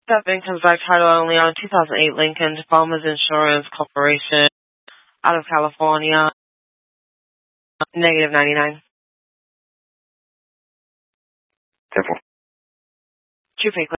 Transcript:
Step income by title only on 2008 Lincoln Farmers Insurance Corporation out of California. Negative 99. Careful. True fake.